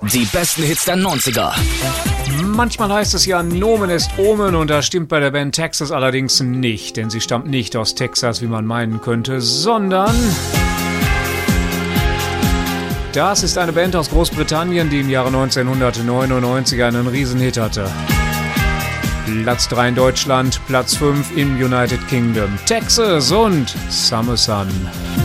Die besten Hits der 90er. Manchmal heißt es ja, Nomen ist Omen, und das stimmt bei der Band Texas allerdings nicht, denn sie stammt nicht aus Texas, wie man meinen könnte, sondern das ist eine Band aus Großbritannien, die im Jahre 1999 einen Riesenhit hatte. Platz 3 in Deutschland, Platz 5 im United Kingdom. Texas und Summer Sun.